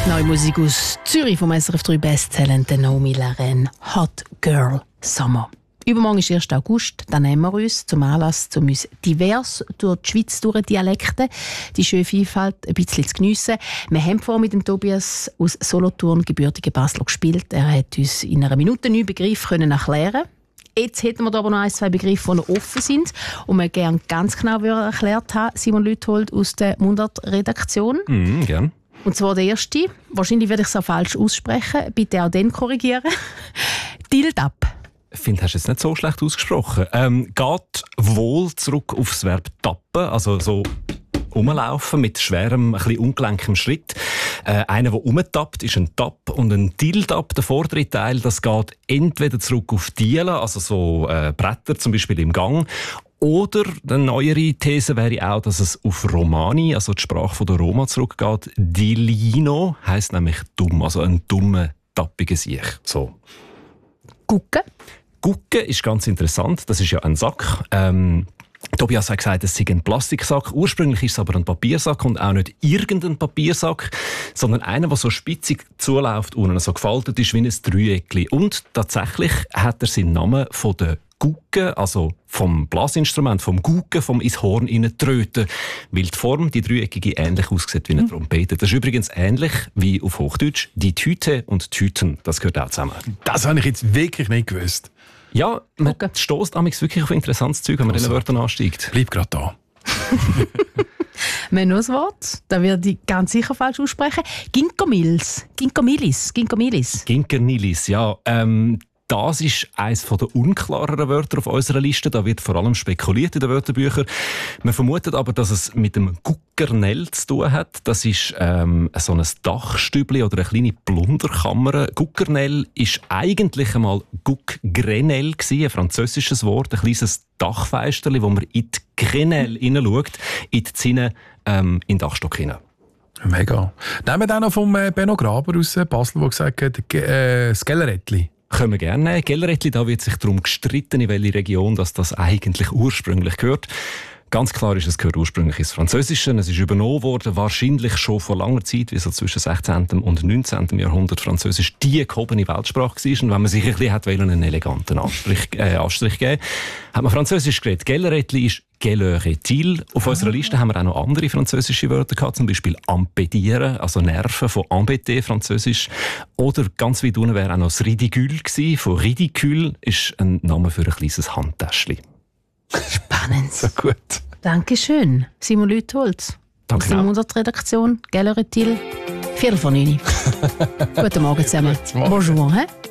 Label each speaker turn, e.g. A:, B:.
A: Neue Musik aus Zürich vom SRF 3 Bestseller Naomi Laren, Hot Girl Summer. Übermorgen ist 1. August, dann nehmen wir uns zum Anlass, um uns divers durch die Schweiz Dialekte, die schöne Vielfalt ein bisschen zu geniessen. Wir haben vorhin mit dem Tobias aus Solothurn, gebürtiger Basler, gespielt. Er hat uns in einer Minute 9 Begriffe erklären. Jetzt hätten wir aber noch 1-2 Begriffe, die noch offen sind und wir gerne ganz genau erklärt haben. Simon Lüthold aus der Mundart-Redaktion.
B: Gerne.
A: Und zwar der erste, wahrscheinlich werde ich es auch falsch aussprechen, bitte auch den korrigieren. Tildab.
B: Ich finde, hast du es nicht so schlecht ausgesprochen. Geht wohl zurück aufs Verb tappen, also so rumlaufen mit schwerem, ein bisschen ungelenkem Schritt. Einer, der rumtappt, ist ein Tapp und ein Tildab, der vordere Teil, das geht entweder zurück auf Dielen, also so Bretter zum Beispiel im Gang, oder eine neuere These wäre auch, dass es auf Romani, also die Sprache der Roma, zurückgeht. Dilino heisst nämlich dumm, also ein dummer, tappiger Siech. So.
A: Gucke.
B: Gucke ist ganz interessant, das ist ja ein Sack. Tobias hat gesagt, es sei ein Plastiksack. Ursprünglich ist es aber ein Papiersack und auch nicht irgendein Papiersack, sondern einer, der so spitzig zuläuft und so gefaltet ist wie ein Dreieckli. Und tatsächlich hat er seinen Namen von der Gucke, also vom Blasinstrument, vom Gucke, vom ins Horn tröten, weil die Form, die dreieckige, ähnlich aussieht wie eine Trompete. Das ist übrigens ähnlich wie auf Hochdeutsch die Tüte und Tüten. Das gehört auch zusammen.
C: Das habe ich jetzt wirklich nicht gewusst.
B: Ja, man stößt wirklich auf interessantes Zeug, wenn man diese Wörter ansteigt.
C: Bleib gerade da.
A: Wir haben noch ein Wort, das werde ich ganz sicher falsch aussprechen. Ginkgomilis.
B: Ginkernilis, ja. Das ist eines der unklareren Wörter auf unserer Liste. Da wird vor allem spekuliert in den Wörterbüchern. Man vermutet aber, dass es mit dem Guckernell zu tun hat. Das ist so ein Dachstübli oder eine kleine Plunderkammer. Guckernell ist eigentlich einmal Guckgrenell gewesen, ein französisches Wort, ein kleines Dachfeisterli, wo man in die Grenelle hineinschaut, in die Zinne, in den Dachstock hinein.
C: Mega. Nehmen wir auch noch vom Benno Graber aus Basel, der gesagt hat, das Gellerättli.
B: Können wir gerne nehmen. Gellerättli, da wird sich darum gestritten, in welche Region das eigentlich ursprünglich gehört. Ganz klar ist, es gehört ursprünglich ins Französische. Es ist übernommen worden, wahrscheinlich schon vor langer Zeit, wie so zwischen 16. und 19. Jahrhundert Französisch die gehobene Weltsprache war. Und wenn man sich ein bisschen einen eleganten Anstrich geben hat man Französisch geredet. Gellerättli ist Gellerätil. Auf unserer Liste haben wir auch noch andere französische Wörter gehabt, zum Beispiel ampedieren, also Nerven von embêter, französisch. Oder ganz weit unten wäre auch noch das Ridicule gewesen. Von Ridicule ist ein Name für ein kleines Handtäschchen.
A: Spannend.
C: So gut.
A: Dankeschön, Simon Lüthold.
B: Danke
A: aus der Mundart-Redaktion, Gellerätil, 4:09. Guten Morgen zusammen. Bonjour.